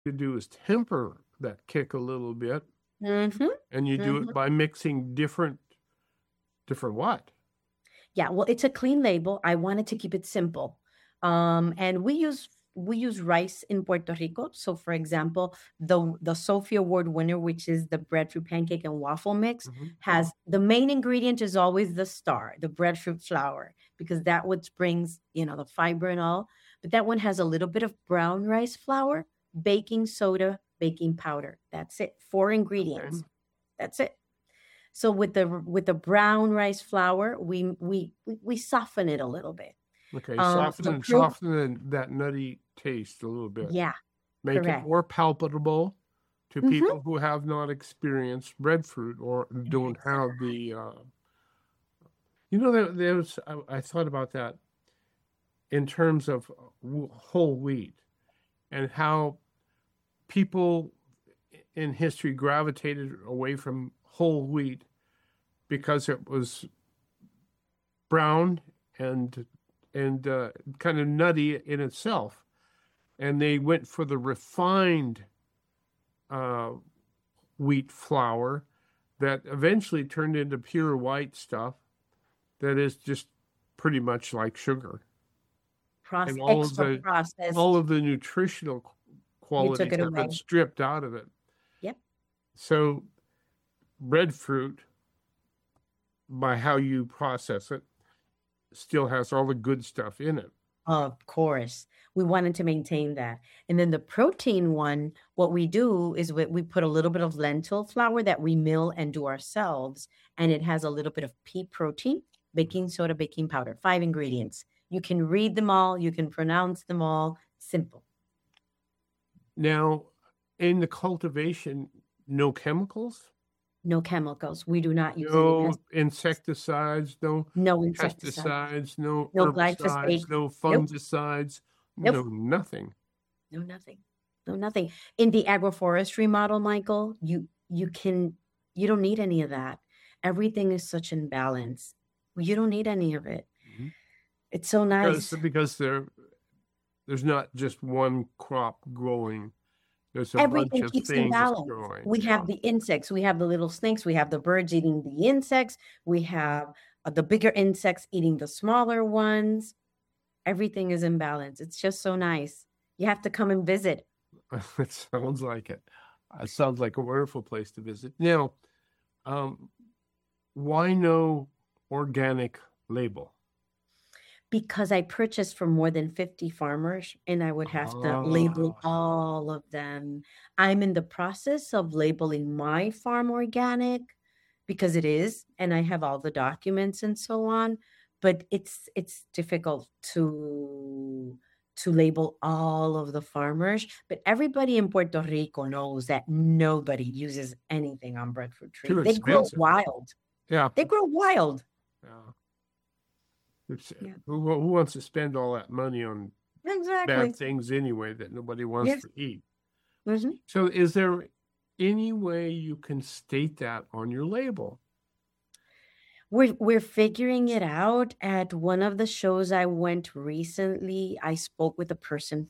you do is temper that kick a little bit, Mm-hmm. and you do Mm-hmm. it by mixing different what? Yeah, well, it's a clean label. I wanted to keep it simple. And we use rice in Puerto Rico. So for example, the Sophie Award winner, which is the breadfruit pancake and waffle mix, Hmm. has the main ingredient is always the star, the breadfruit flour, because that what brings, the fiber and all. But that one has a little bit of brown rice flour, baking soda, baking powder. That's it. Four Okay. ingredients. That's it. So with the brown rice flour, we soften it a little bit. Okay. The Soften proof, that nutty taste a little bit. yeah, Make it correct. more palatable to Hmm. people who have not experienced breadfruit or don't have the there's I thought about that in terms of whole wheat and how people in history gravitated away from whole wheat because it was brown and kind of nutty in itself, and they went for the refined uh, wheat flour that eventually turned into pure white stuff that is just pretty much like sugar, and Extra processed. all of the nutritional You took qualities it have been away. stripped out of it. Yep. So breadfruit, by how you process it, still has all the good stuff in it. Of course. We wanted to maintain that. And then the protein one, what we do is we put a little bit of lentil flour that we mill and do ourselves. And it has a little bit of pea protein, baking soda, baking powder, five ingredients. You can read them all, you can pronounce them all. Simple. Now, in the cultivation, no chemicals, No chemicals. We do not use any no pest, insecticides, no no insecticides, pesticides, no no glyphosate. herbicides, no Nope. fungicides, no Nope. nothing. No, nothing. No, nothing. In the agroforestry model, Michael, you don't need any of that. Everything is such in balance. You don't need any of it. Mhm. It's so nice. Because there's not just one crop growing. There's a bunch Everything of keeps in things balance. growing. We Yeah. have the insects, we have the little snakes, we have the birds eating the insects, we have the bigger insects eating the smaller ones. Everything is in balance. It's just so nice. You have to come and visit. It sounds like it. It sounds like a wonderful place to visit. Now, um, why no organic label? Because I purchased from more than 50 farmers and I would have to label Ah, all of them. I'm in the process of labeling my farm organic because it is, and I have all the documents and so on, but it's difficult to label all of the farmers, but everybody in Puerto Rico knows that nobody uses anything on breadfruit tree. too They grow expensive. wild. Yeah. They grow wild. Yeah. Yeah, Who wants to spend all that money on bad exactly. things anyway that nobody wants Yes. to eat? Mhm. So, is there any way you can state that on your label? We're figuring it out. At one of the shows I went recently, I spoke with a person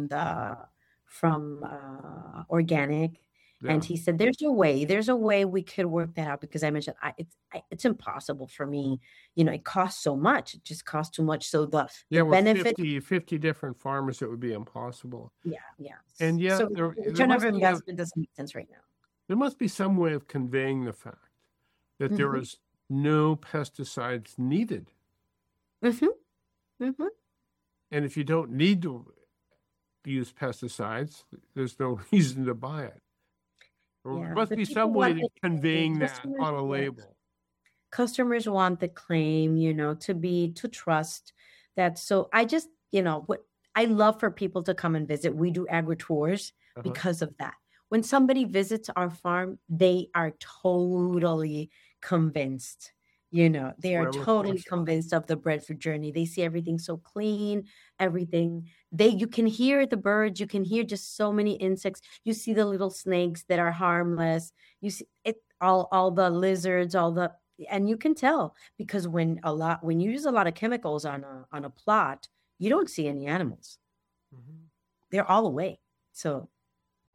from organic, and Yeah. he said, "There's a way we could work that out." Because I mentioned it's impossible for me. It costs so much. It just costs too much. So the Yeah, with benefit, 50 different farmers, it would be impossible. yeah, yeah. And So yet the return of investment doesn't make sense right now. there must be some way of conveying the fact that there Hmm. is no pesticides needed. Hmm. Hmm. And if you don't need to use pesticides, there's no reason to buy it. There Yeah, must but be people some way want to the claim. conveying that on a label. Customers want the claim, to trust that. So I just, what I love for people to come and visit. We do agri tours Uh-huh. because of that. When somebody visits our farm, they are totally convinced. They are Well, of totally course. convinced of the breadfruit journey. They see everything so clean, everything. You can hear the birds, you can hear just so many insects. You see the little snakes that are harmless. You see it all the lizards, all the and you can tell because when you use a lot of chemicals on a plot, you don't see any animals. Mhm. They're all away. So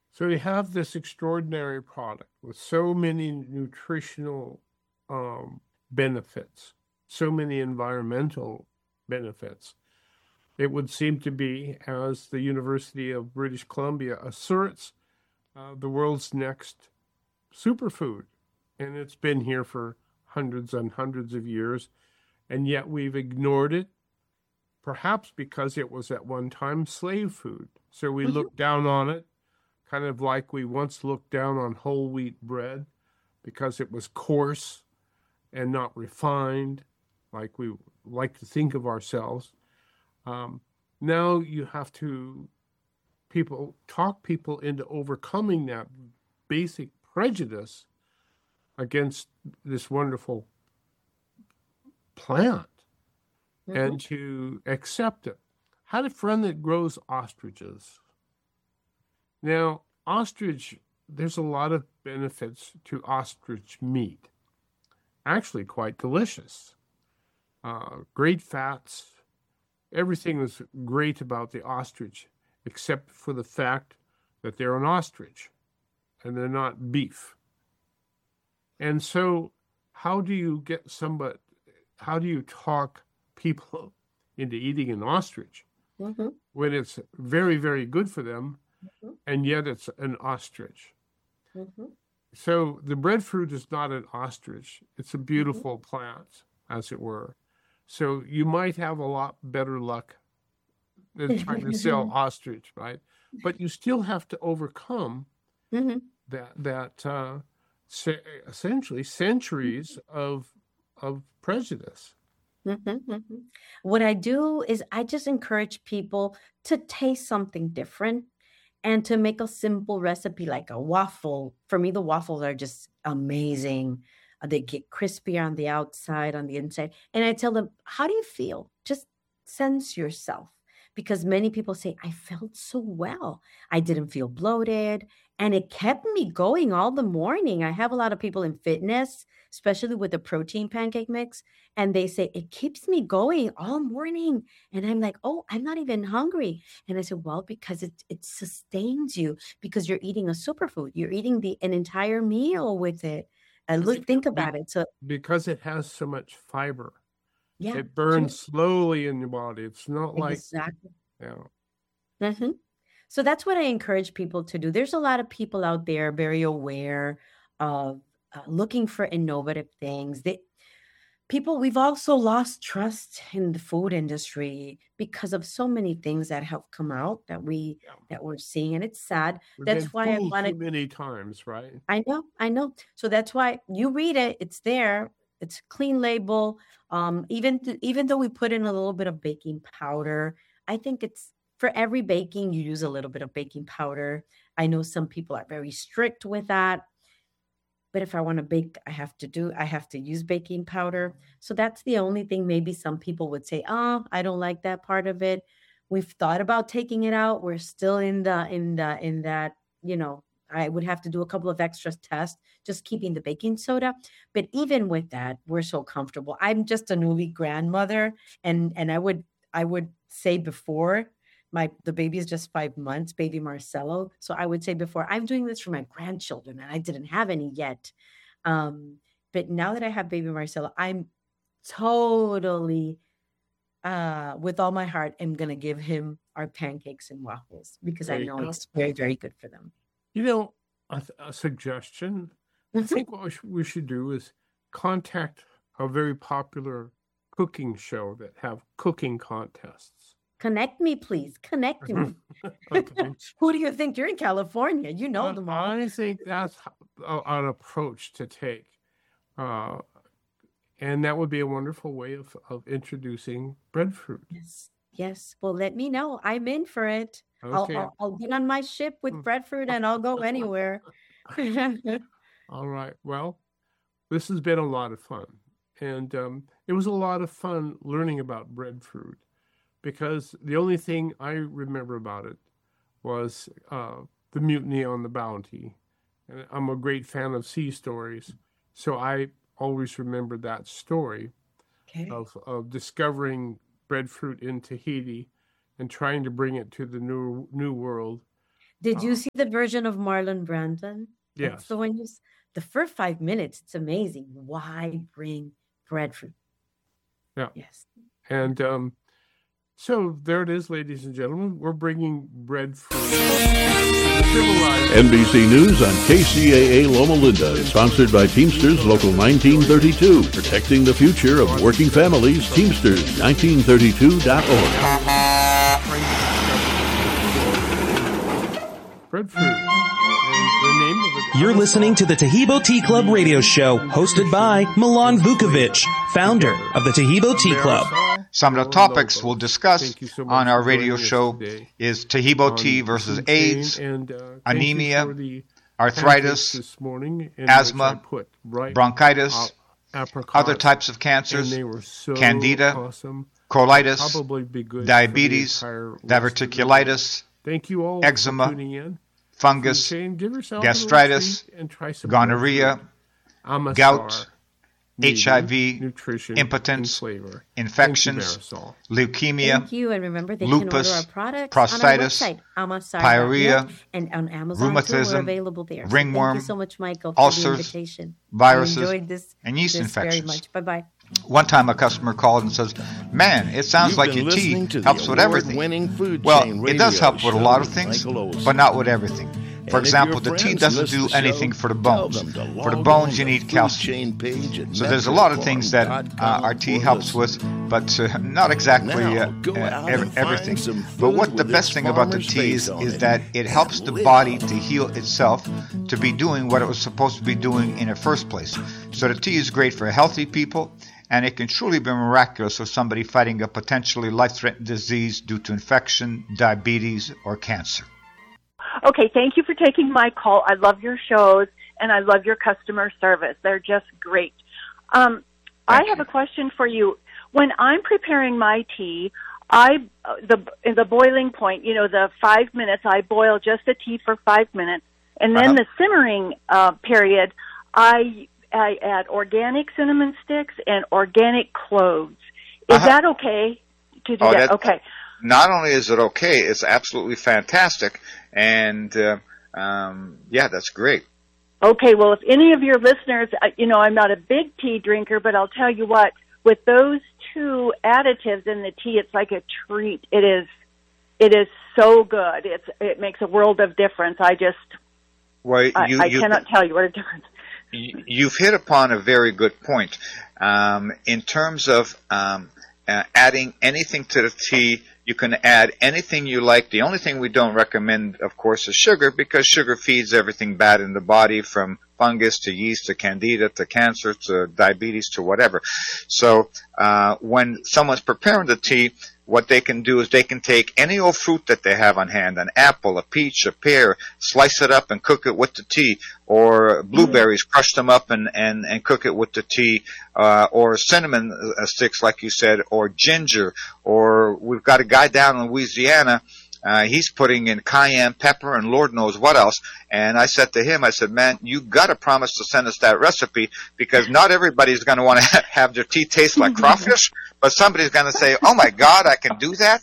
So you have this extraordinary product with so many nutritional benefits, so many environmental benefits. It would seem to be, as the University of British Columbia asserts, the world's next superfood. And it's been here for hundreds and hundreds of years, and yet we've ignored it, perhaps because it was at one time slave food. So we Mhm. look down on it, kind of like we once looked down on whole wheat bread because it was coarse and not refined, like we like to think of ourselves. Now you have to talk people into overcoming that basic prejudice against this wonderful plant Mhm. and to accept it. I had a friend that grows ostriches. Now, ostrich, there's a lot of benefits to ostrich meat. Actually, quite delicious. Great fats. Everything is great about the ostrich, except for the fact that they're an ostrich and they're not beef. And so, how do you talk people into eating an ostrich Mhm. when it's very, very good for them, Mhm. and yet it's an ostrich? Mhm. So the breadfruit is not an ostrich. It's a Mhm. beautiful plant, as it were. So you might have a lot better luck than trying to sell ostrich, right? But you still have to overcome Mhm. that essentially centuries of prejudice. Mhm, mhm. What I do is I just encourage people to taste something different and to make a simple recipe like a waffle. For me, the waffles are just amazing. They get crispy on the outside, on the inside. And I tell them, how do you feel? Just sense yourself. Because many people say, I felt so well. I didn't feel bloated. And it kept me going all the morning. I have a lot of people in fitness, especially with the protein pancake mix, and they say, it keeps me going all morning. And I'm like, oh, I'm not even hungry. And I said, well, because it sustains you because you're eating a superfood. You're eating an entire meal with it. And look, think Be- about it. So because it has so much fiber. yeah, It burns sure. slowly in your body. It's not like, Exactly. you know, Mhm. So that's what I encourage people to do. There's a lot of people out there very aware of looking for innovative things. We've also lost trust in the food industry because of so many things that have come out yeah. that we're seeing, and it's sad. We've been That's why I fooled too wanted. many times, right? I know, I know. So that's why you read it, it's there. It's a clean label. Even though we put in a little bit of baking powder, I think it's for every baking you use a little bit of baking powder. I know some people are very strict with that, but if I want to bake, I have to use baking powder. So that's the only thing maybe some people would say, "Oh, I don't like that part of it." We've thought about taking it out. We're still in that, you know, I would have to do a couple of extra tests just keeping the baking soda. But even with that, we're so comfortable. I'm just a newly grandmother, and I would say before the baby is just 5 months, baby Marcelo. So I would say before, I'm doing this for my grandchildren, and I didn't have any yet. Um, but now that I have baby Marcelo, I'm totally, with all my heart, am gonna give him our pancakes and waffles because I There you know go. it's very, very good for them. You know, a suggestion. I Mhm. think what we should do is contact a very popular cooking show that have cooking contests. Connect me, please. Connect me. Okay. Who do you think? You're in California. You know them all. I think that's an approach to take. Uh, and that would be a wonderful way of introducing breadfruit. Yes. Yes. Well, let me know. I'm in for it. I'll Okay. I'll, I'll get on my ship with breadfruit and I'll go anywhere. All right. Well, this has been a lot of fun. And it was a lot of fun learning about breadfruit because the only thing I remember about it was the Mutiny on the Bounty. And I'm a great fan of sea stories. So I always remember that story Okay. of discovering breadfruit in Tahiti and trying to bring it to the new world. Did you see the version of Marlon Brandon? That's Yes. the one the first 5 minutes, it's amazing. Why bring breadfruit? Yeah. Yes. And so there it is, ladies and gentlemen. We're bringing breadfruit. NBC News on KCAA Loma Linda is sponsored by Teamsters Local 1932, protecting the future of working families. Teamsters1932.org. Breadfruit. And the name of it. You're listening to the Taheebo Tea Club radio show, hosted by Milan Vukovic, founder of the Taheebo Tea Club. Some of the topics we'll discuss on our radio show is Taheebo tea versus AIDS, anemia, arthritis, asthma, bronchitis, other types of cancers, candida, colitis, diabetes, diverticulitis, eczema, fungus, gastritis, gonorrhea, gout, HIV, impotence, infections, leukemia, Thank you. And remember, they lupus, can order our products prostatitis, on our website, pyorrhea, and on Amazon rheumatism, too, we're available there. So ringworm, thank you so much, Michael, for ulcers, the invitation. viruses, I enjoyed this, and yeast this infections. very much. Bye-bye. One time a customer called and says, "Man, it sounds like your tea helps with everything." Well, it does help with a lot of things, but not with everything. For example, the tea doesn't do anything for the bones. For the bones, you need calcium. So there's a lot of things that our tea helps with, but not exactly everything. But what the best thing about the tea is that it helps the body to heal itself, to be doing what it was supposed to be doing in the first place. So the tea is great for healthy people, and it can truly be miraculous for somebody fighting a potentially life-threatening disease due to infection, diabetes, or cancer. Okay, thank you for taking my call. I love your shows, and I love your customer service. They're just great. I have a question for you. When I'm preparing my tea, the boiling point, the 5 minutes, I boil just the tea for 5 minutes, and then the simmering period, I add organic cinnamon sticks and organic cloves. Is that okay to do that? Okay. Not only is it okay, it's absolutely fantastic. And, that's great. Okay, well, if any of your listeners, I'm not a big tea drinker, but I'll tell you what, with those two additives in the tea, it's like a treat. It is so good. It makes a world of difference. I cannot tell you what a difference. You've hit upon a very good point. In terms of adding anything to the tea, you can add anything you like. The only thing we don't recommend, of course, is sugar, because sugar feeds everything bad in the body, from fungus to yeast to candida to cancer to diabetes to whatever. So when someone's preparing the tea, what they can do is they can take any old fruit that they have on hand, an apple, a peach, a pear, slice it up and cook it with the tea, or blueberries, crush them up and cook it with the tea, or cinnamon sticks, like you said, or ginger, or we've got a guy down in Louisiana, he's putting in cayenne pepper and Lord knows what else. And I said to him, I said, "Man, you got to promise to send us that recipe, because not everybody's going to want to have their tea taste like crawfish, but somebody's going to say, oh my God, I can do that."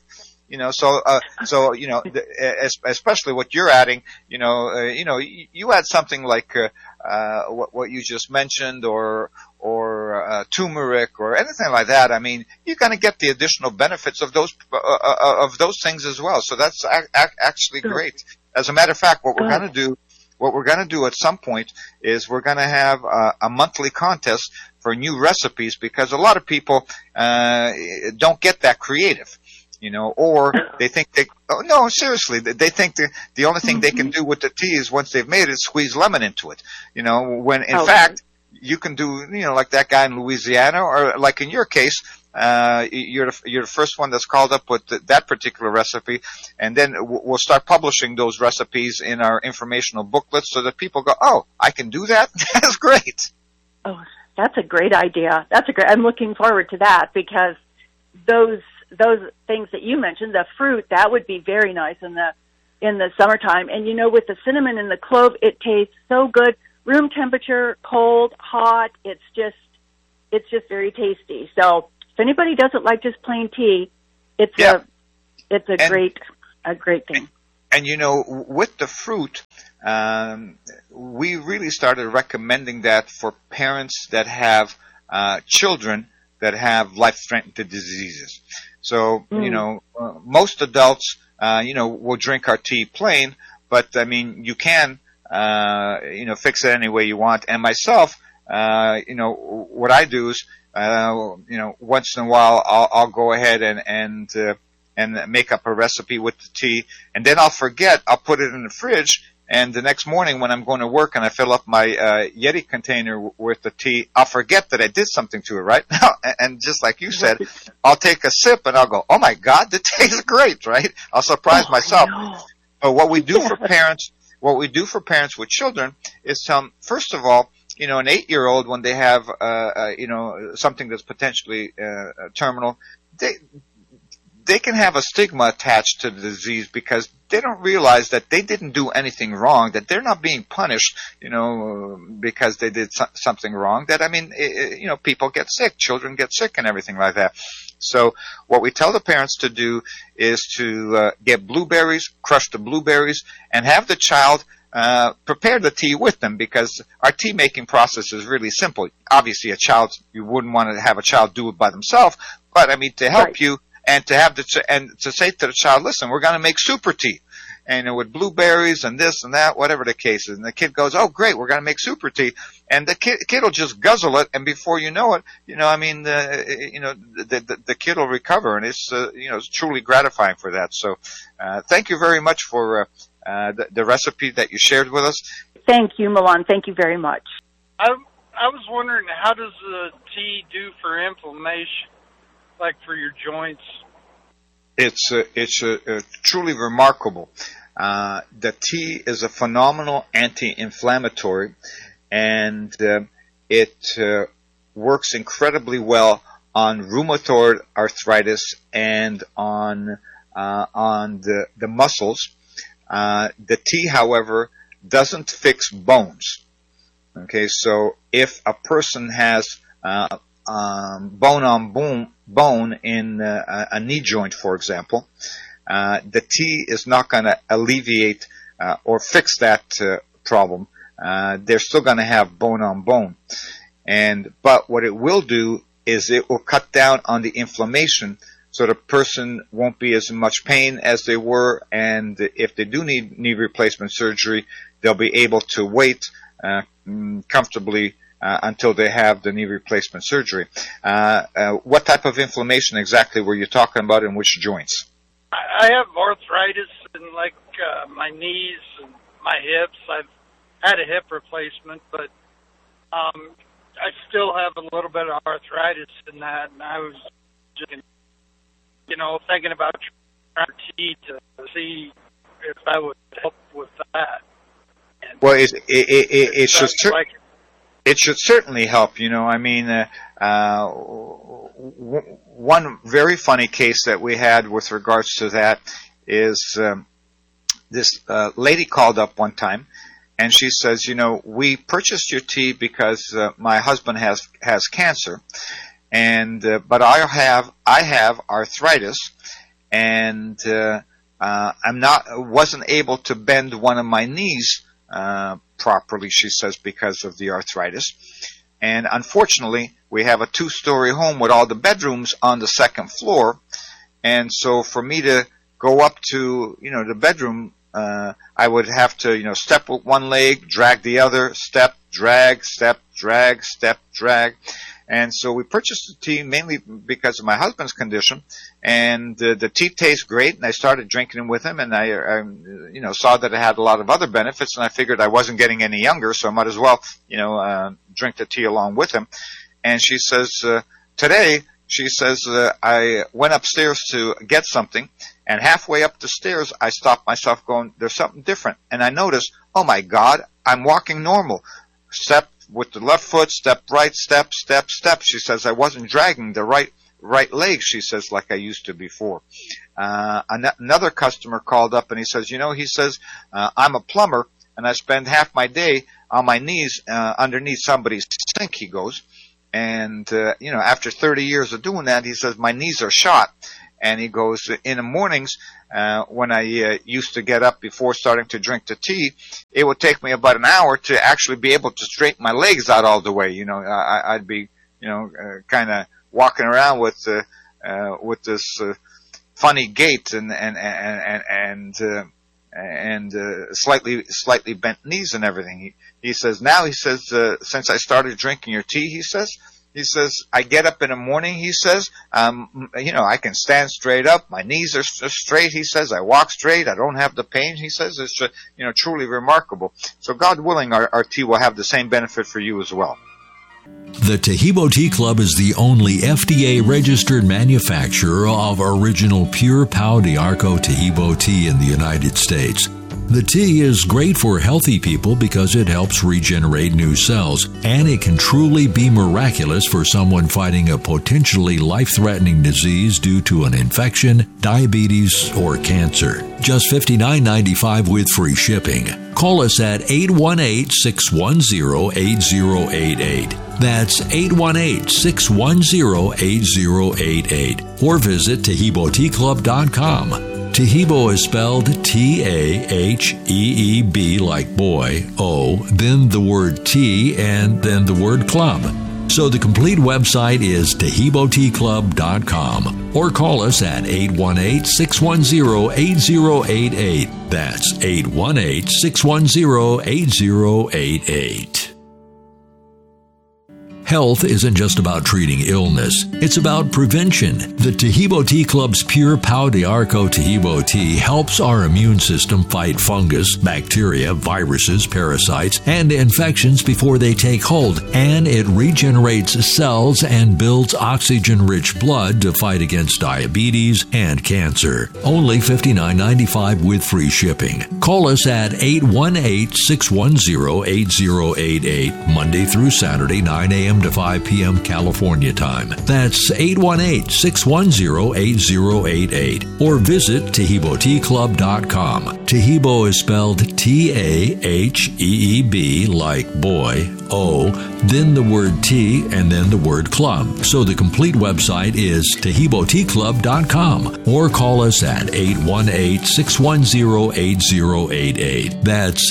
Especially what you're adding, you add something like what you just mentioned, or turmeric or anything like that. I mean, you're going to get the additional benefits of those things as well. So that's actually great. As a matter of fact, what we're going to do at some point is we're going to have a monthly contest for new recipes, because a lot of people don't get that creative. Or they think they think the only thing they can do with the tea is, once they've made it, squeeze lemon into it. When in fact you can do, like that guy in Louisiana, or like in your case, you're the first one that's called up with that particular recipe, and then we'll start publishing those recipes in our informational booklets so that people go, "Oh, I can do that? That's great." Oh, that's a great idea. I'm looking forward to that, because those things that you mentioned, the fruit, that would be very nice in the summertime. And with the cinnamon and the clove, it tastes so good. Room temperature, cold, hot, it's just very tasty. So if anybody doesn't like just plain tea, it's a great thing. And with the fruit, we really started recommending that for parents that have children that have life-threatening diseases. So, most adults, will drink our tea plain, but I mean, you can, fix it any way you want. And myself, what I do is, once in a while, I'll go ahead and make up a recipe with the tea, and then I'll forget. I'll put it in the fridge, and the next morning when I'm going to work and I fill up my Yeti container with the tea, I'll forget that I did something to it, right? And just like you said, I'll take a sip and I'll go, oh my God, that tastes great, right? I'll surprise myself. But what we do for parents with children is tell them, first of all, an 8-year-old, when they have, something that's potentially terminal, they can have a stigma attached to the disease because they don't realize that they didn't do anything wrong, that they're not being punished, because they did something wrong. That, I mean, people get sick, children get sick and everything like that. So what we tell the parents to do is to get blueberries, crush the blueberries, and have the child prepare the tea with them, because our tea making process is really simple. Obviously, you wouldn't want to have a child do it by themselves, but I mean, to help you, and to have and to say to the child, listen, we're going to make super tea, and with blueberries and this and that, whatever the case is. And the kid goes, oh, great, we're going to make super tea. And the kid will just guzzle it, and before you know it, the kid will recover, and it's, it's truly gratifying for that. So, thank you very much for, the recipe that you shared with us. Thank you, Milan. Thank you very much. I was wondering, how does the tea do for inflammation, like for your joints? It's truly remarkable. The tea is a phenomenal anti-inflammatory, and it works incredibly well on rheumatoid arthritis and on the muscles. The tea, however, doesn't fix bones. Okay, so if a person has bone on bone in a knee joint, for example, the tea is not going to alleviate or fix that problem. They're still going to have bone on bone. But what it will do is it will cut down on the inflammation, so the person won't be as much pain as they were, and if they do need knee replacement surgery, they'll be able to wait comfortably until they have the knee replacement surgery. What type of inflammation exactly were you talking about, in which joints? I have arthritis in my knees and my hips. I've had a hip replacement, but I still have a little bit of arthritis in that, and I was just, thinking about trying tea to see if that would help with that. And well, it should it should certainly help. I mean, one very funny case that we had with regards to that is this lady called up one time, and she says, we purchased your tea because my husband has cancer, and but I have arthritis, and wasn't able to bend one of my knees properly, she says, because of the arthritis. And unfortunately, we have a 2-story home with all the bedrooms on the second floor, and so for me to go up to the bedroom, I would have to step with one leg, drag the other, step, drag, step, drag, step, drag. And so we purchased the tea mainly because of my husband's condition, and the tea tastes great, and I started drinking it with him, and I saw that it had a lot of other benefits, and I figured I wasn't getting any younger, so I might as well, drink the tea along with him. And she says, today, I went upstairs to get something, and halfway up the stairs, I stopped myself going, there's something different. And I noticed, oh my God, I'm walking normal. Step with the left foot, step right, step, step, step. She says, I wasn't dragging the right leg, she says, like I used to before. Another customer called up, and he says, I'm a plumber, and I spend half my day on my knees underneath somebody's sink, he goes. And, after 30 years of doing that, he says, my knees are shot. And he goes, in the mornings, when I used to get up before starting to drink the tea, it would take me about an hour to actually be able to straighten my legs out all the way. You know, I'd be, kind of walking around with this funny gait and slightly bent knees and everything. He says, since I started drinking your tea, he says, I get up in the morning, he says, I can stand straight up. My knees are straight, he says. I walk straight. I don't have the pain, he says. It's, truly remarkable. So God willing, our tea will have the same benefit for you as well. The Taheebo Tea Club is the only FDA-registered manufacturer of original pure Pau d'Arco Taheebo tea in the United States. The tea is great for healthy people because it helps regenerate new cells, and it can truly be miraculous for someone fighting a potentially life-threatening disease due to an infection, diabetes, or cancer. Just $59.95 with free shipping. Call us at 818-610-8088. That's 818-610-8088. Or visit TaheeboTeaClub.com. Taheebo is spelled T-A-H-E-E-B like boy, O, then the word tea, and then the word club. So the complete website is TaheeboTeaClub.com. Or call us at 818-610-8088. That's 818-610-8088. Health isn't just about treating illness. It's about prevention. The Taheebo Tea Club's pure Pau d'Arco Taheebo tea helps our immune system fight fungus, bacteria, viruses, parasites, and infections before they take hold, and it regenerates cells and builds oxygen-rich blood to fight against diabetes and cancer. Only $59.95 with free shipping. Call us at 818-610-8088, Monday through Saturday, 9 a.m. to 5 p.m. California time. That's 818-610-8088. Or visit TaheeboTeaClub.com. Taheebo is spelled T-A-H-E-E-B like boy, O, then the word tea, and then the word club. So the complete website is TaheeboTeaClub.com. Or call us at 818-610-8088. That's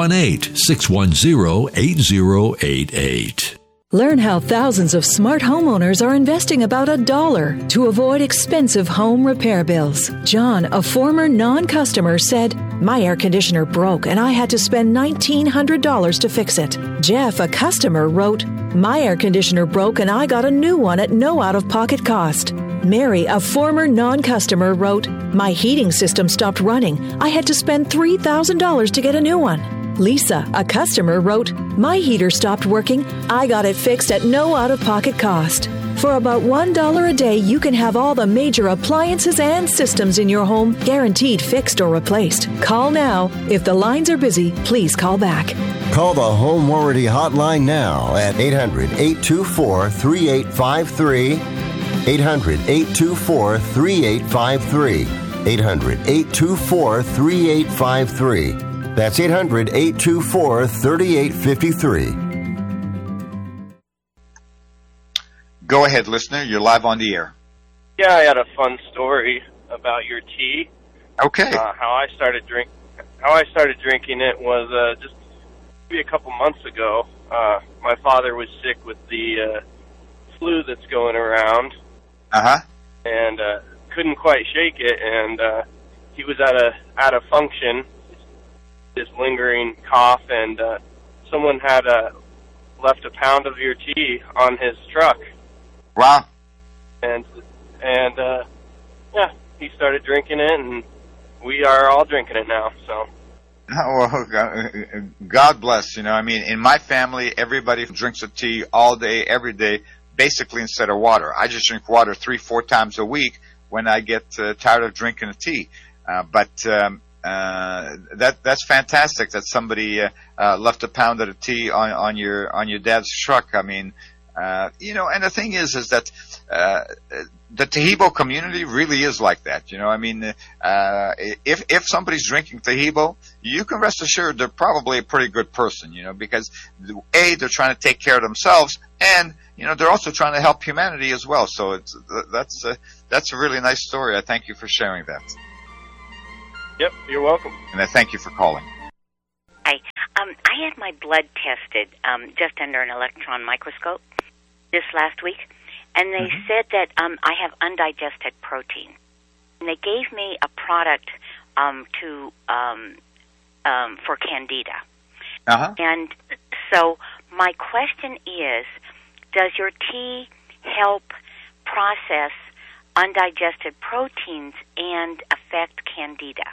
818-610-8088. Learn how thousands of smart homeowners are investing about $1 to avoid expensive home repair bills. John, a former non-customer, said, "My air conditioner broke and I had to spend $1,900 to fix it." Jeff, a customer, wrote, "My air conditioner broke and I got a new one at no out-of-pocket cost." Mary, a former non-customer, wrote, "My heating system stopped running. I had to spend $3,000 to get a new one." Lisa, a customer, wrote, "My heater stopped working. I got it fixed at no out-of-pocket cost." For about $1 a day, you can have all the major appliances and systems in your home guaranteed fixed or replaced. Call now. If the lines are busy, please call back. Call the Home Warranty Hotline now at 800-824-3853. 800-824-3853. 800-824-3853. That's 800-824-3853. Go ahead, listener. You're live on the air. Yeah, I had a fun story about your tea. Okay. How I started drinking it was just maybe a couple months ago. My father was sick with the flu that's going around. And couldn't quite shake it, and he was at a function. This lingering cough, and someone had left a pound of your tea on his truck. Wow! And yeah, he started drinking it, and we are all drinking it now. So, well, God bless. You know, I mean, in my family, everybody drinks a tea all day, every day, basically instead of water. I just drink water 3-4 times a week when I get tired of drinking a tea. That's fantastic that somebody left a pound of tea on your dad's truck. I mean, and the thing is that the Taheebo community really is like that. You know, I mean, if somebody's drinking Taheebo, you can rest assured they're probably a pretty good person. You know, because A, they're trying to take care of themselves, and they're also trying to help humanity as well. So that's That's a really nice story. I thank you for sharing that. Yep, you're welcome. And I thank you for calling. Hi. I had my blood tested just under an electron microscope this last week, and they said that I have undigested protein. And they gave me a product for Candida. And so my question is, does your tea help process undigested proteins and affect Candida?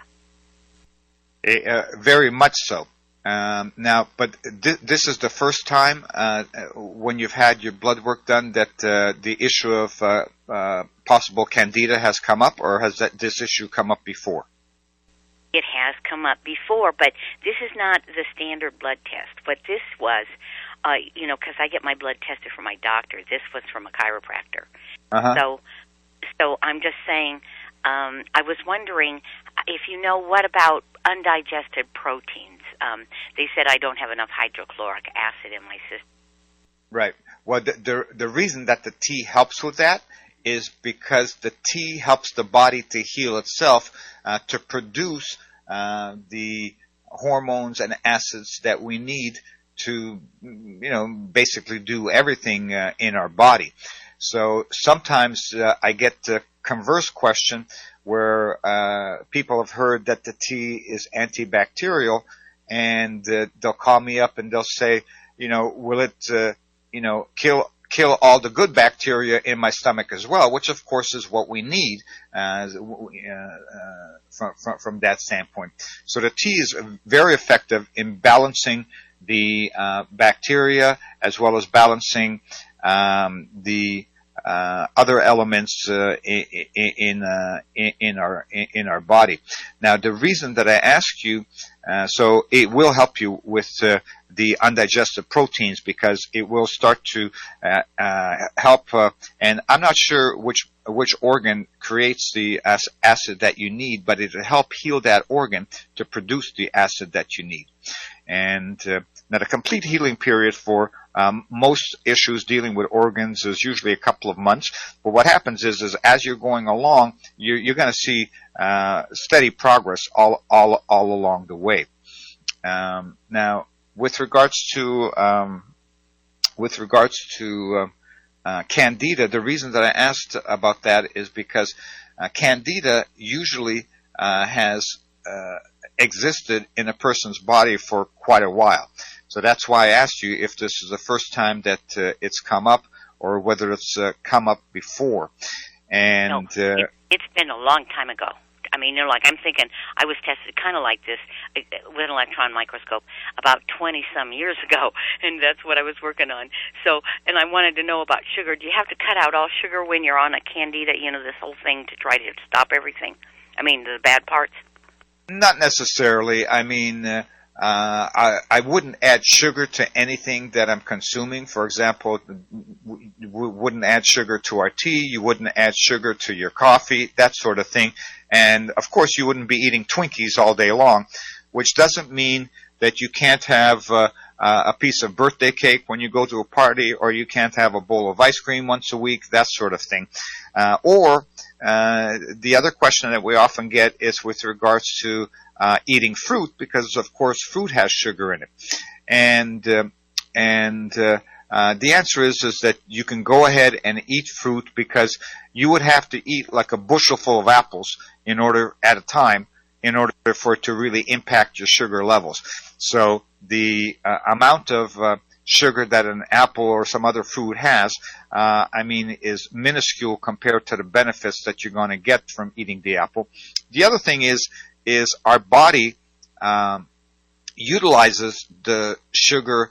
Very much so. Now, but this is the first time when you've had your blood work done that the issue of possible Candida has come up, or has this issue come up before? It has come up before, but this is not the standard blood test. What this was, because I get my blood tested from my doctor. This was from a chiropractor. So I'm just saying, I was wondering if you know, what about undigested proteins? They said I don't have enough hydrochloric acid in my system. Right. Well, the reason that the tea helps with that is because the tea helps the body to heal itself, to produce the hormones and acids that we need to, basically do everything in our body. So sometimes I get the converse question where people have heard that the tea is antibacterial, and they'll call me up and they'll say, will it, kill all the good bacteria in my stomach as well, which of course is what we need from that standpoint. So the tea is very effective in balancing the bacteria as well as balancing the other elements in our body. Now, the reason that I asked you, so it will help you with the undigested proteins, because it will start to help. And I'm not sure which organ creates the acid that you need, but it'll help heal that organ to produce the acid that you need. And now, the complete healing period for most issues dealing with organs is usually a couple of months. But what happens is as you're going along, you're going to see steady progress all along the way. Now, with regards to Candida, the reason that I asked about that is because Candida usually has existed in a person's body for quite a while. So that's why I asked you if this is the first time that it's come up, or whether it's come up before. And no, it's been a long time ago. I mean, I'm thinking I was tested kind of like this with an electron microscope about 20-some years ago, and that's what I was working on. So, and I wanted to know about sugar. Do you have to cut out all sugar when you're on a Candida, this whole thing, to try to stop everything? I mean, the bad parts? Not necessarily. I mean, I wouldn't add sugar to anything that I'm consuming. For example, we wouldn't add sugar to our tea. You wouldn't add sugar to your coffee, that sort of thing. And, of course, you wouldn't be eating Twinkies all day long, which doesn't mean that you can't have a piece of birthday cake when you go to a party, or you can't have a bowl of ice cream once a week, that sort of thing. Or the other question that we often get is with regards to eating fruit, because, of course, fruit has sugar in it. And the answer is that you can go ahead and eat fruit, because you would have to eat like a bushel full of apples at a time in order for it to really impact your sugar levels. So the amount of sugar that an apple or some other fruit has, is minuscule compared to the benefits that you're going to get from eating the apple. The other thing is our body utilizes the sugar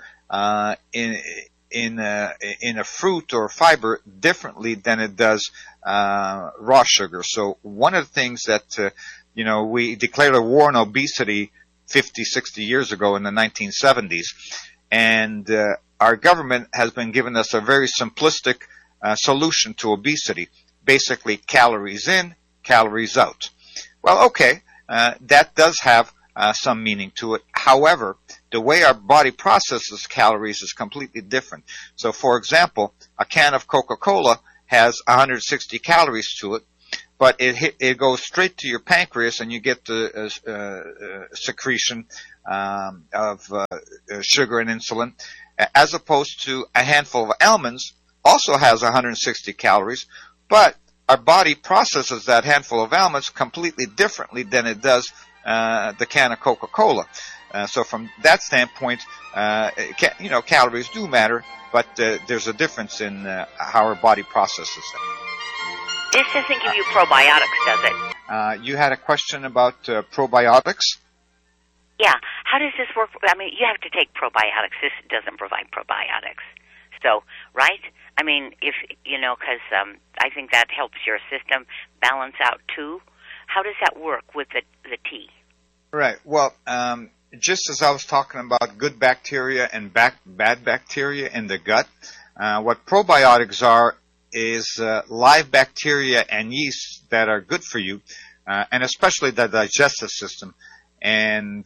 in a fruit or fiber differently than it does raw sugar. So one of the things that we declared a war on obesity 50, 60 years ago in the 1970s, and our government has been giving us a very simplistic solution to obesity. Basically, calories in, calories out. Well, okay, that does have some meaning to it. However, the way our body processes calories is completely different. So, for example, a can of Coca-Cola has 160 calories to it, but it goes straight to your pancreas, and you get the secretion of sugar and insulin, as opposed to a handful of almonds, also has 160 calories, but our body processes that handful of almonds completely differently than it does the can of Coca-Cola. So from that standpoint, calories do matter, but there's a difference in how our body processes them. This doesn't give you probiotics, does it? You had a question about probiotics? Yeah. How does this work? I mean, you have to take probiotics. This doesn't provide probiotics. So, right? I mean, if, because I think that helps your system balance out too. How does that work with the tea? Right. Well, just as I was talking about good bacteria and bad bacteria in the gut, what probiotics are is live bacteria and yeast that are good for you, and especially the digestive system. And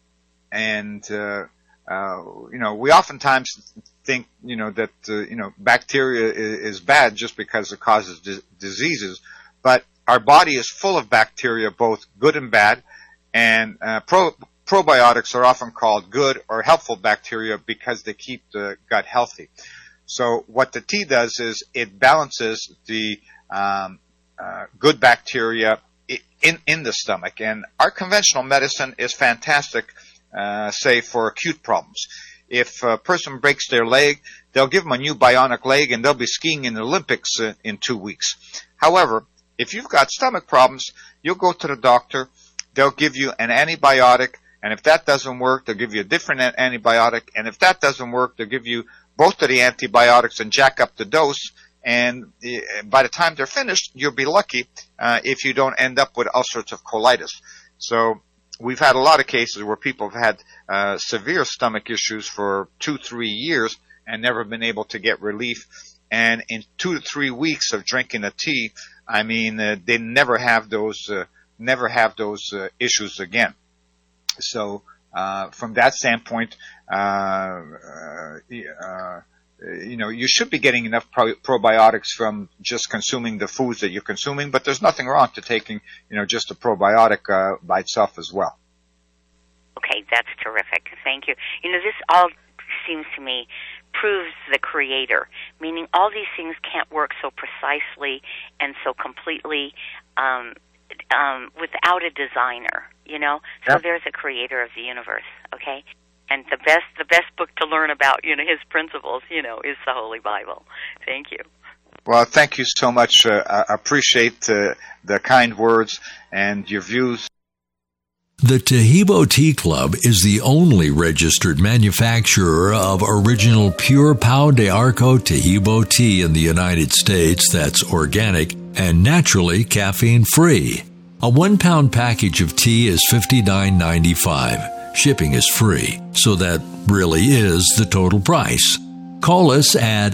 we oftentimes think, that, bacteria is bad just because it causes diseases, but our body is full of bacteria, both good and bad, and probiotics are often called good or helpful bacteria because they keep the gut healthy. So what the tea does is it balances the good bacteria in the stomach. And our conventional medicine is fantastic, say, for acute problems. If a person breaks their leg, they'll give them a new bionic leg and they'll be skiing in the Olympics in 2 weeks. However, if you've got stomach problems, you'll go to the doctor, they'll give you an antibiotic, and if that doesn't work, they'll give you a different antibiotic, and if that doesn't work, they'll give you both of the antibiotics and jack up the dose, and by the time they're finished, you'll be lucky if you don't end up with all sorts of colitis. So we've had a lot of cases where people have had severe stomach issues for 2-3 years and never been able to get relief. And in 2 to 3 weeks of drinking a tea, I mean, they never have those issues again. So from that standpoint, you should be getting enough probiotics from just consuming the foods that you're consuming, but there's nothing wrong to taking, just a probiotic by itself as well. Okay, that's terrific. Thank you. This all seems to me proves the creator, meaning all these things can't work so precisely and so completely without a designer, So Yep. There's a creator of the universe, okay? And the best book to learn about, his principles, is the Holy Bible. Thank you. Well, thank you so much. I appreciate the kind words and your views. The Taheebo Tea Club is the only registered manufacturer of original pure Pau de Arco Taheebo tea in the United States that's organic and naturally caffeine-free. A 1-pound package of tea is $59.95. Shipping is free, so that really is the total price. Call us at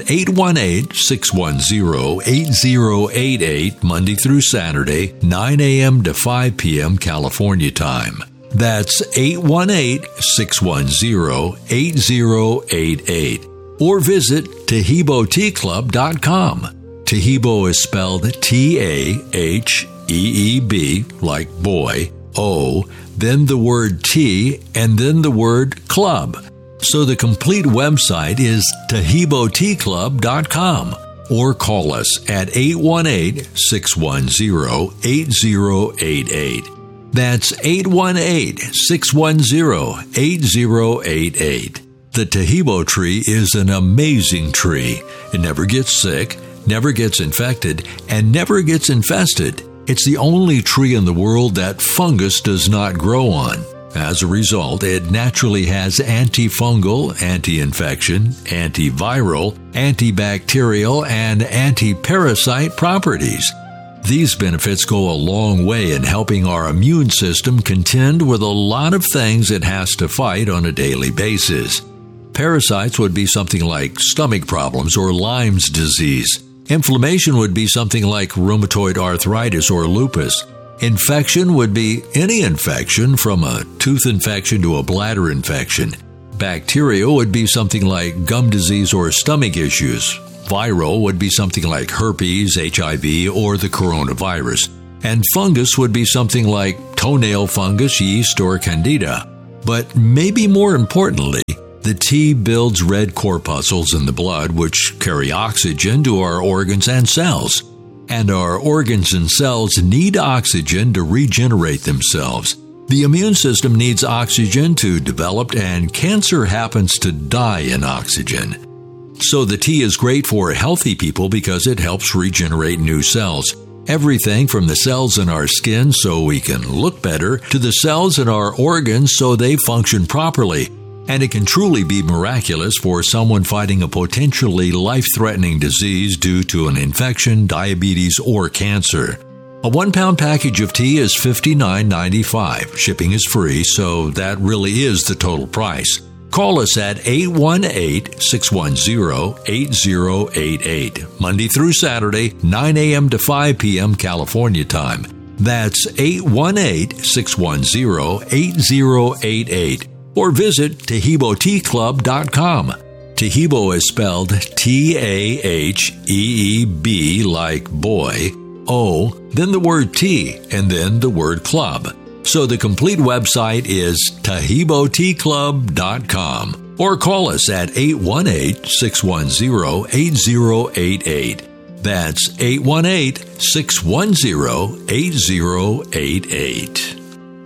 818-610-8088 Monday through Saturday, 9 a.m. to 5 p.m. California time. That's 818-610-8088. Or visit TaheeboTeaClub.com. Taheebo is spelled T-A-H-E-E-B, like boy, O, then the word tea, and then the word club. So the complete website is TaheeboTeaClub.com, or call us at 818-610-8088. That's 818-610-8088. The Taheebo tree is an amazing tree. It never gets sick, never gets infected, and never gets infested. It's the only tree in the world that fungus does not grow on. As a result, it naturally has antifungal, anti-infection, antiviral, antibacterial, and anti-parasite properties. These benefits go a long way in helping our immune system contend with a lot of things it has to fight on a daily basis. Parasites would be something like stomach problems or Lyme's disease. Inflammation would be something like rheumatoid arthritis or lupus. Infection would be any infection, from a tooth infection to a bladder infection. Bacteria would be something like gum disease or stomach issues. Viral would be something like herpes, HIV, or the coronavirus. and fungus would be something like toenail fungus, yeast, or candida. But maybe more importantly, the tea builds red corpuscles in the blood which carry oxygen to our organs and cells. And our organs and cells need oxygen to regenerate themselves. The immune system needs oxygen to develop, and cancer happens to die in oxygen. So the tea is great for healthy people because it helps regenerate new cells. Everything from the cells in our skin so we can look better to the cells in our organs so they function properly. And it can truly be miraculous for someone fighting a potentially life-threatening disease due to an infection, diabetes, or cancer. A 1-pound package of tea is $59.95. Shipping is free, so that really is the total price. Call us at 818-610-8088, Monday through Saturday, 9 a.m. to 5 p.m. California time. That's 818-610-8088. Or visit TaheeboTeaClub.com. Taheebo is spelled T-A-H-E-E-B like boy, O, then the word tea, and then the word club. So the complete website is TaheeboTeaClub.com. Or call us at 818-610-8088. That's 818-610-8088.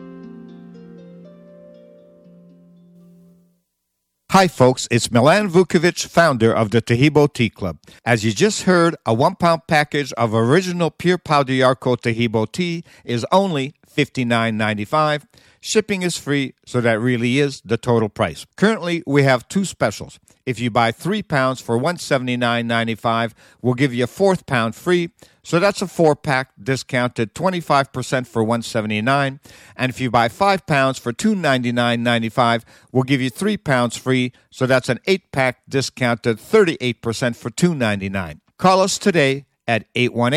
Hi folks, it's Milan Vukovic, founder of the Taheebo Tea Club. As you just heard, a 1-pound package of original Pure Pau d'Arco Taheebo tea is only $59.95. Shipping is free, so that really is the total price. Currently, we have 2 specials. If you buy 3 pounds for $179.95, we'll give you a 4th pound free. So that's a 4-pack discounted 25% for $179. And if you buy 5 pounds for $299.95, we'll give you 3 pounds free. So that's an 8-pack discounted 38% for $299. Call us today at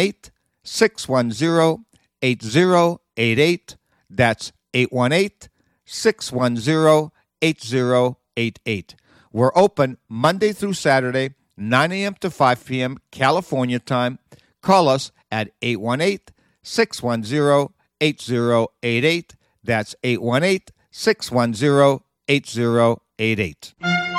818-610-8088. That's 818-610-8088. We're open Monday through Saturday, 9 a.m. to 5 p.m. California time. Call us at 818-610-8088. That's 818-610-8088.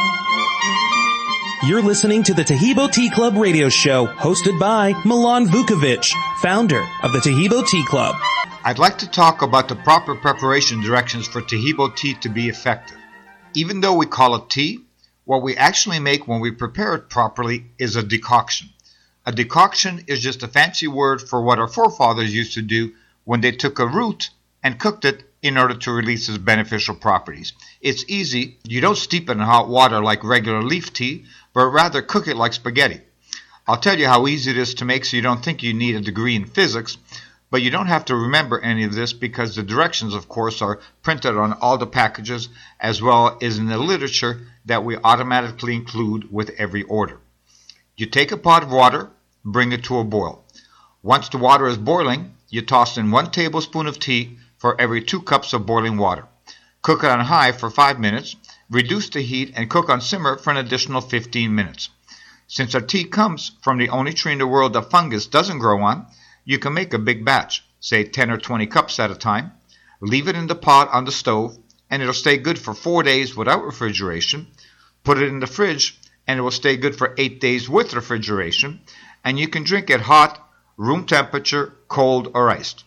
You're listening to the Taheebo Tea Club radio show, hosted by Milan Vukovic, founder of the Taheebo Tea Club. I'd like to talk about the proper preparation directions for Taheebo tea to be effective. Even though we call it tea, what we actually make when we prepare it properly is a decoction. A decoction is just a fancy word for what our forefathers used to do when they took a root and cooked it in order to release its beneficial properties. It's easy. You don't steep it in hot water like regular leaf tea, but rather cook it like spaghetti. I'll tell you how easy it is to make so you don't think you need a degree in physics, but you don't have to remember any of this because the directions, of course, are printed on all the packages as well as in the literature that we automatically include with every order. You take a pot of water, bring it to a boil. Once the water is boiling, you toss in 1 tablespoon of tea for every 2 cups of boiling water. Cook it on high for 5 minutes, reduce the heat, and cook on simmer for an additional 15 minutes. Since our tea comes from the only tree in the world that fungus doesn't grow on, you can make a big batch, say 10 or 20 cups at a time. Leave it in the pot on the stove, and it'll stay good for 4 days without refrigeration. Put it in the fridge, and it will stay good for 8 days with refrigeration, and you can drink it hot, room temperature, cold, or iced.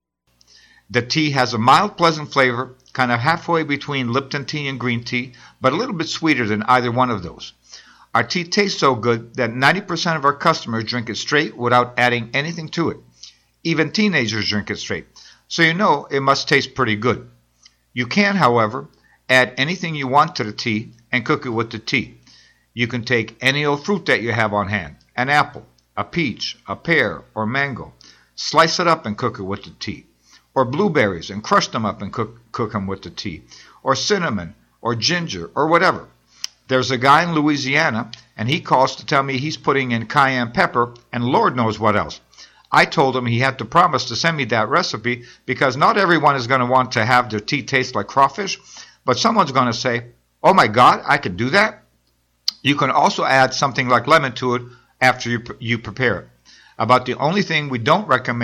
The tea has a mild, pleasant flavor, kind of halfway between Lipton tea and green tea, but a little bit sweeter than either one of those. Our tea tastes so good that 90% of our customers drink it straight without adding anything to it. Even teenagers drink it straight, so you know it must taste pretty good. You can, however, add anything you want to the tea and cook it with the tea. You can take any old fruit that you have on hand, an apple, a peach, a pear, or mango. Slice it up and cook it with the tea. Or blueberries and crush them up and cook them with the tea. Or cinnamon, or ginger, or whatever. There's a guy in Louisiana, and he calls to tell me he's putting in cayenne pepper and Lord knows what else. I told him he had to promise to send me that recipe because not everyone is going to want to have their tea taste like crawfish, but someone's going to say, oh my God, I could do that? You can also add something like lemon to it after you prepare it. About the only thing we don't recommend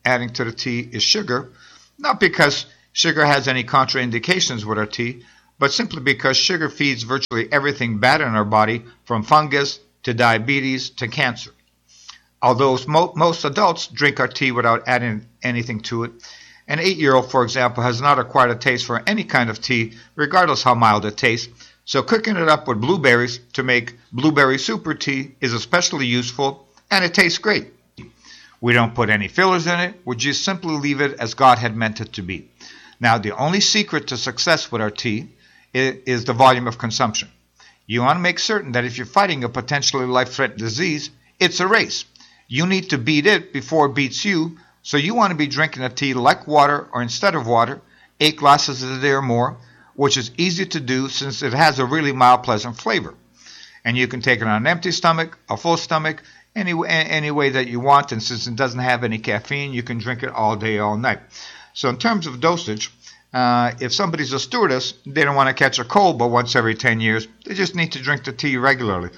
adding to the tea is sugar, not because sugar has any contraindications with our tea, but simply because sugar feeds virtually everything bad in our body, from fungus to diabetes to cancer. Although most adults drink our tea without adding anything to it, an 8-year-old, for example, has not acquired a taste for any kind of tea, regardless how mild it tastes, so cooking it up with blueberries to make blueberry super tea is especially useful, and it tastes great. We don't put any fillers in it, we just simply leave it as God had meant it to be. Now, the only secret to success with our tea is the volume of consumption. You want to make certain that if you're fighting a potentially life-threatening disease, it's a race. You need to beat it before it beats you, so you want to be drinking a tea like water or instead of water, 8 glasses a day or more, which is easy to do since it has a really mild, pleasant flavor. And you can take it on an empty stomach, a full stomach, any way that you want, and since it doesn't have any caffeine, you can drink it all day, all night. So in terms of dosage, if somebody's a stewardess, they don't want to catch a cold, but once every 10 years, they just need to drink the tea regularly,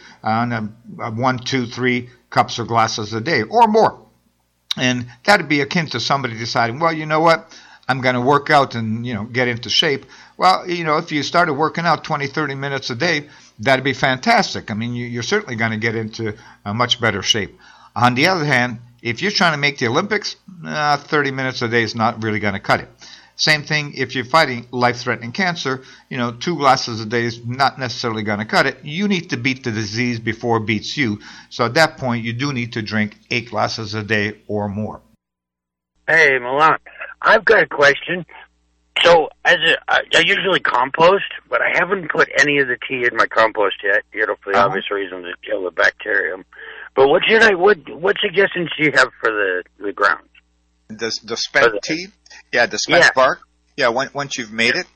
1, 2, 3 cups or glasses a day or more. And that would be akin to somebody deciding, well, you know what, I'm going to work out and, get into shape. Well, if you started working out 20, 30 minutes a day, that'd be fantastic. I mean, you're certainly going to get into a much better shape. On the other hand, if you're trying to make the Olympics, 30 minutes a day is not really going to cut it. Same thing if you're fighting life-threatening cancer, 2 glasses a day is not necessarily going to cut it. You need to beat the disease before it beats you. So at that point, you do need to drink 8 glasses a day or more. Hey, Milan, I've got a question. So I usually compost, but I haven't put any of the tea in my compost yet, for the obvious reason to kill the bacterium. But what suggestions do you have for the ground? The spent tea? Yeah, the spent bark. Yeah, once you've made it,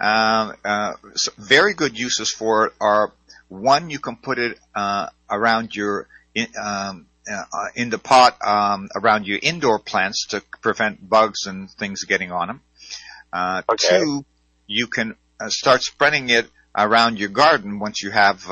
so very good uses for it are, one, you can put it around your in the pot around your indoor plants to prevent bugs and things getting on them. Okay. 2, you can start spreading it around your garden once you have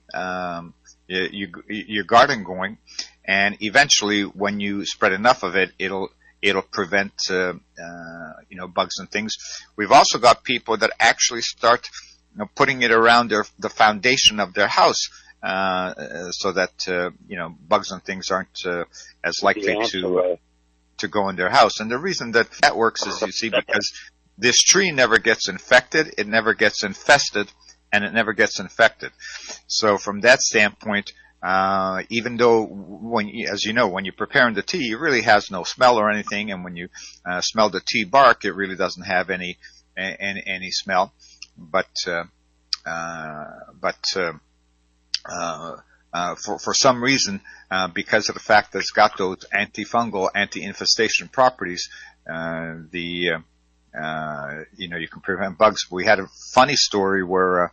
your garden going, and eventually, when you spread enough of it, it'll prevent bugs and things. We've also got people that actually start putting it around the foundation of their house, so that bugs and things aren't as likely to go in their house. And the reason that works is, you see, because this tree never gets infected, it never gets infested, and it never gets infected. So from that standpoint, even though when you're preparing the tea, it really has no smell or anything, and when you smell the tea bark, it really doesn't have any smell. But for some reason, because of the fact that it's got those antifungal, anti-infestation properties, you can prevent bugs. We had a funny story where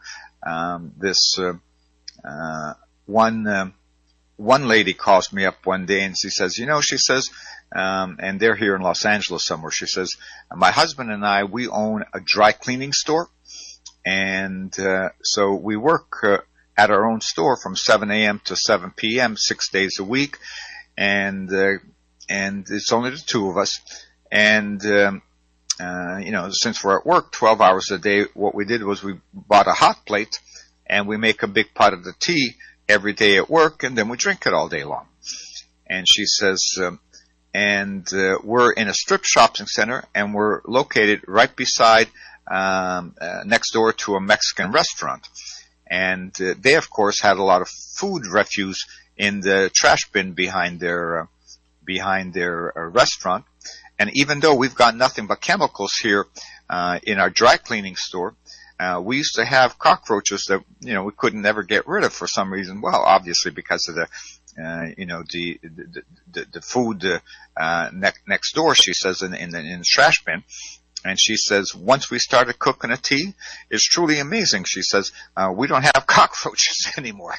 one lady calls me up one day and she says, and they're here in Los Angeles somewhere. She says, my husband and I, we own a dry cleaning store, and so we work at our own store from 7 a.m. to 7 p.m. 6 days a week, and it's only the two of us, and since we're at work 12 hours a day, what we did was we bought a hot plate, and we make a big pot of the tea every day at work, and then we drink it all day long. And she says, we're in a strip shopping center, and we're located right beside, next door to a Mexican restaurant. And they, of course, had a lot of food refuse in the trash bin behind their restaurant. And even though we've got nothing but chemicals here in our dry cleaning store, we used to have cockroaches that we couldn't never get rid of for some reason. Well, obviously because of the food next door. She says in the trash bin. And she says, once we started cooking a tea, it's truly amazing. She says, we don't have cockroaches anymore.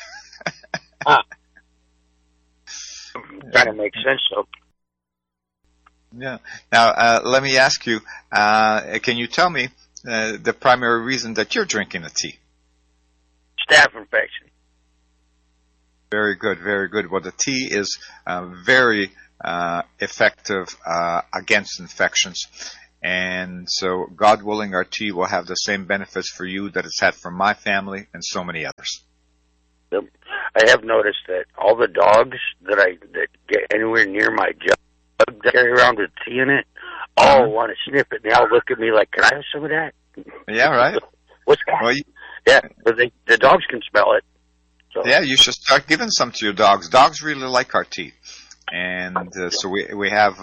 Kind of makes sense, though. Yeah. Now, let me ask you, can you tell me the primary reason that you're drinking a tea? Staph infection. Very good, very good. Well, the tea is very effective against infections. And so, God willing, our tea will have the same benefits for you that it's had for my family and so many others. I have noticed that all the dogs that get anywhere near my jug that I carry around with tea in it all want to sniff it, and they all look at me like, "Can I have some of that?" Yeah, right. What's that? Well, yeah, but the dogs can smell it. So. Yeah, you should start giving some to your dogs. Dogs really like our tea, and so we have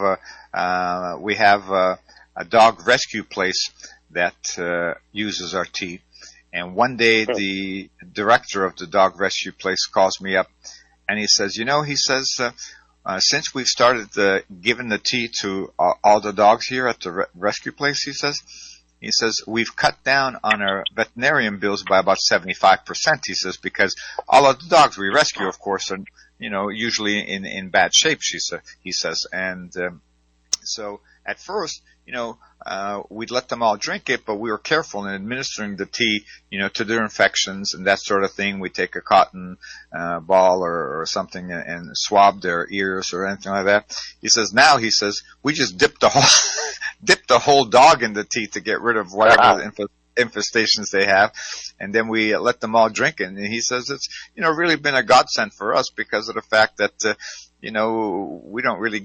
a dog rescue place that uses our tea. And one day the director of the dog rescue place calls me up, and he says, since we've started giving the tea to all the dogs here at the rescue place, he says, we've cut down on our veterinarian bills by about 75%, he says, because all of the dogs we rescue, of course, are, usually in bad shape, he says. And so at first, we'd let them all drink it, but we were careful in administering the tea, to their infections and that sort of thing. We take a cotton ball or something and swab their ears or anything like that. He says, we just dip the whole dog in the tea to get rid of whatever infestations they have, and then we let them all drink it. And he says it's, really been a godsend for us because of the fact that, we don't really,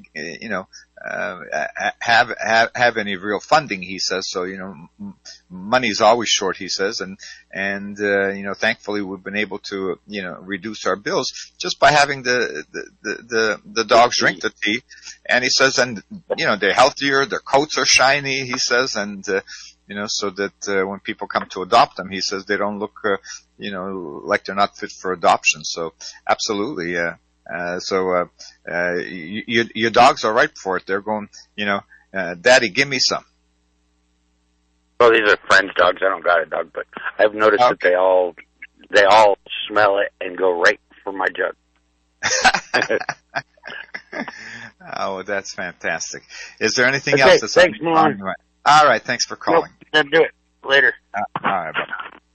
have any real funding, he says. So, money's always short, he says. And thankfully we've been able to, reduce our bills just by having the dogs drink the tea. And he says, and, they're healthier, their coats are shiny, he says, and, so that, when people come to adopt them, he says they don't look, like they're not fit for adoption. So absolutely, your dogs are ripe for it. They're going, Daddy, give me some. Well, these are friends' dogs. I don't got a dog, but I've noticed that they all smell it and go right for my jug. Oh, that's fantastic. Is there anything else that's thanks, Milan. All right, thanks for calling. Nope, do it later. All right, bye.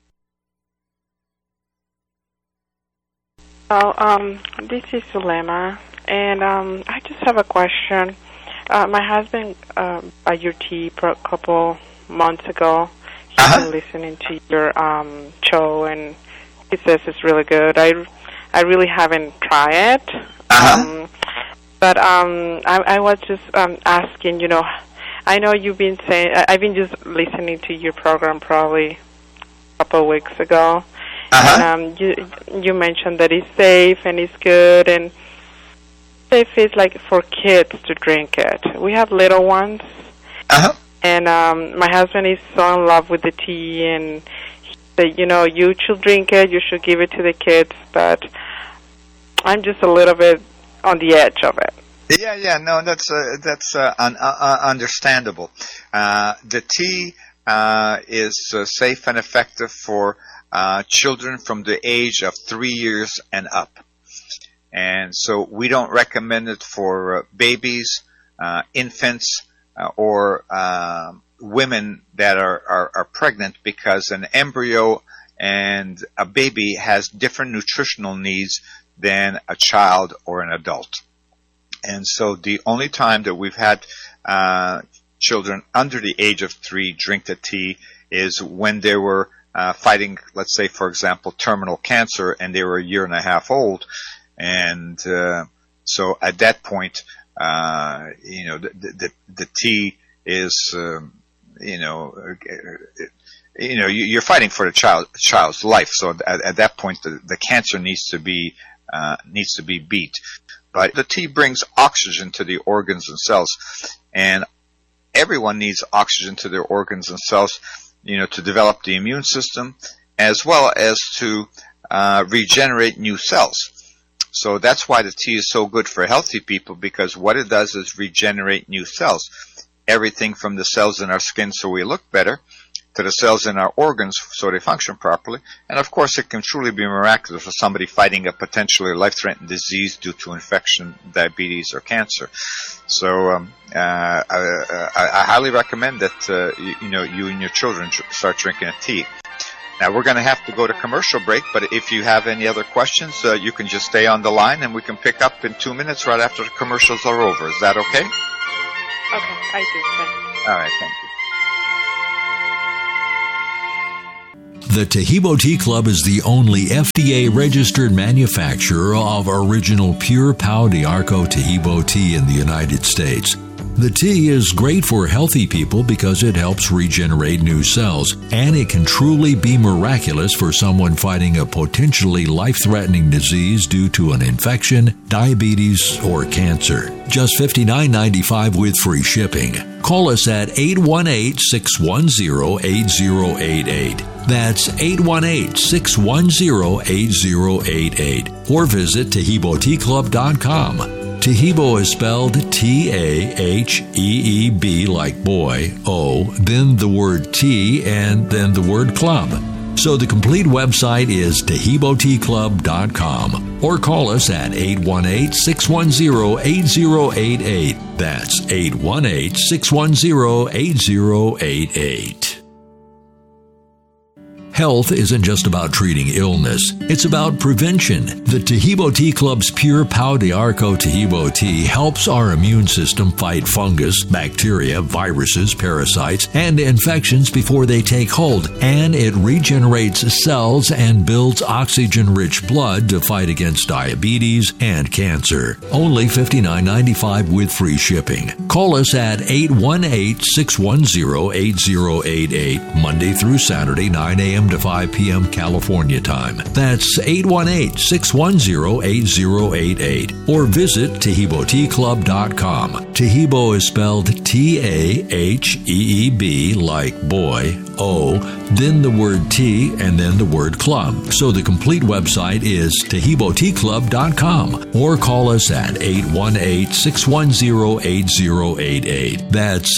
This is Sulema, and I just have a question. My husband bought your tea for a couple months ago. He's been listening to your show, and he says it's really good. I really haven't tried it, but I was just asking, I know you've been saying, I've been just listening to your program probably a couple of weeks ago. And you mentioned that it's safe and it's good, and safe is like for kids to drink it. We have little ones, and my husband is so in love with the tea, and he said, you should drink it, you should give it to the kids, but I'm just a little bit on the edge of it. Yeah, no, that's understandable. The tea is safe and effective for children from the age of 3 years and up. And so we don't recommend it for babies, infants, or women that are pregnant, because an embryo and a baby has different nutritional needs than a child or an adult. And so the only time that we've had children under the age of 3 drink the tea is when they were fighting, let's say, for example, terminal cancer, and they were a year and a half old. And so at that point, the tea is, you're fighting for the child's life. So at that point, the cancer needs to be beat. But the tea brings oxygen to the organs and cells, and everyone needs oxygen to their organs and cells, to develop the immune system, as well as to regenerate new cells. So that's why the tea is so good for healthy people, because what it does is regenerate new cells. Everything from the cells in our skin so we look better, to the cells in our organs so they function properly. And of course, it can truly be miraculous for somebody fighting a potentially life-threatening disease due to infection, diabetes, or cancer. So I highly recommend that you and your children start drinking a tea. Now, we're going to have to go to commercial break, but if you have any other questions, you can just stay on the line, and we can pick up in 2 minutes right after the commercials are over. Is that okay? Okay, I do. Thanks. All right, thank you. The Taheebo Tea Club is the only FDA-registered manufacturer of original pure Pau d'Arco Taheebo tea in the United States. The tea is great for healthy people because it helps regenerate new cells, and it can truly be miraculous for someone fighting a potentially life-threatening disease due to an infection, diabetes, or cancer. Just $59.95 with free shipping. Call us at 818-610-8088. That's 818-610-8088. Or visit TaheeboTeaClub.com. Taheebo is spelled T-A-H-E-E-B like boy, O, then the word tea, and then the word club. So the complete website is TaheeboTeaClub.com. Or call us at 818-610-8088. That's 818-610-8088. Health isn't just about treating illness. It's about prevention. The Taheebo Tea Club's Pure Pau d'Arco Taheebo tea helps our immune system fight fungus, bacteria, viruses, parasites, and infections before they take hold, and it regenerates cells and builds oxygen-rich blood to fight against diabetes and cancer. Only $59.95 with free shipping. Call us at 818-610-8088, Monday through Saturday, 9 a.m. to 5 p.m. California time. That's 818-610-8088. Or visit TaheeboTeaClub.com. Taheebo is spelled T-A-H-E-E-B like boy, O, then the word tea, and then the word club. So the complete website is TaheeboTeaClub.com. Or call us at 818-610-8088. That's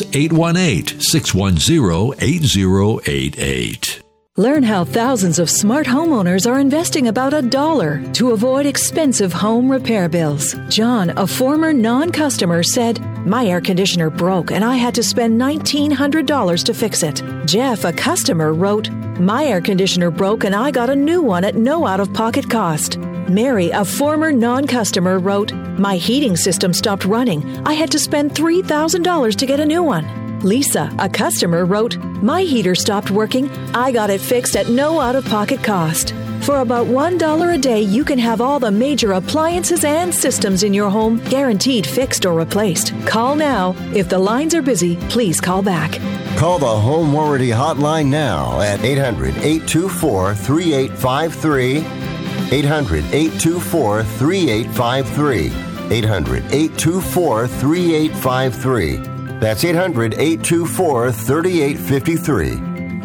818-610-8088. Learn how thousands of smart homeowners are investing about $1 to avoid expensive home repair bills. John, a former non-customer, said, "My air conditioner broke and I had to spend $1,900 to fix it." Jeff, a customer, wrote, "My air conditioner broke and I got a new one at no out-of-pocket cost." Mary, a former non-customer, wrote, "My heating system stopped running. I had to spend $3,000 to get a new one." Lisa, a customer, wrote, "My heater stopped working. I got it fixed at no out-of-pocket cost." For about $1 a day, you can have all the major appliances and systems in your home guaranteed fixed or replaced. Call now. If the lines are busy, please call back. Call the Home Warranty Hotline now at 800-824-3853. 800-824-3853. 800-824-3853. That's 800-824-3853.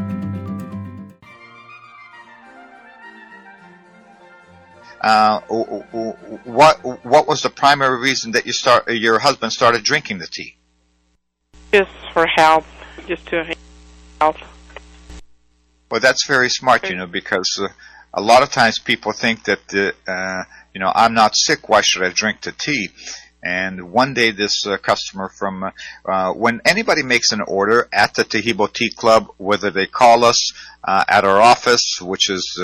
What was the primary reason that your husband started drinking the tea? Just for health, just to health. Well, that's very smart, because a lot of times people think that, I'm not sick, why should I drink the tea? And one day this customer from, when anybody makes an order at the Taheebo Tea Club, whether they call us at our office, which is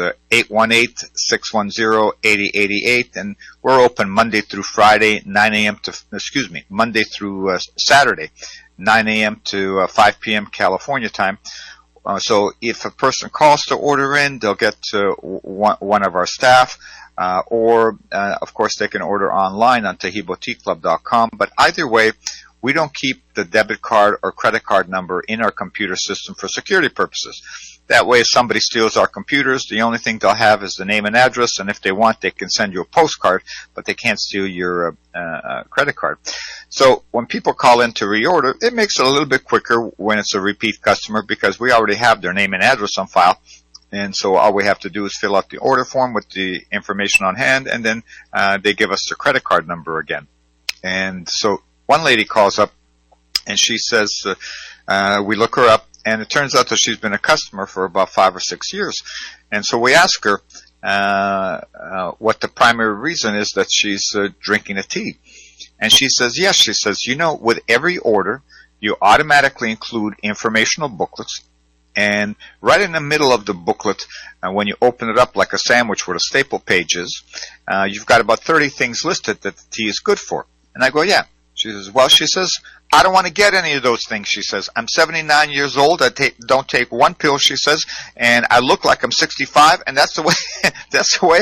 818-610-8088, and we're open Monday through Friday, Monday through Saturday, 9 a.m. to 5 p.m. California time. So if a person calls to order in, they'll get one of our staff. Or of course, they can order online on TaheeboTeaClub.com. But either way, we don't keep the debit card or credit card number in our computer system for security purposes. That way, if somebody steals our computers, the only thing they'll have is the name and address, and if they want, they can send you a postcard, but they can't steal your credit card. So when people call in to reorder, it makes it a little bit quicker when it's a repeat customer because we already have their name and address on file. And so all we have to do is fill out the order form with the information on hand, and then they give us the credit card number again. And so one lady calls up, and she says, we look her up, and it turns out that she's been a customer for about 5 or 6 years. And so we ask her what the primary reason is that she's drinking a tea. And she says, yes. She says, with every order, you automatically include informational booklets And right in the middle of the booklet, when you open it up like a sandwich where the staple page is, you've got about 30 things listed that the tea is good for. And I go, yeah. She says, well, she says, I don't want to get any of those things, she says. I'm 79 years old. I don't take one pill, she says, and I look like I'm 65, and that's the way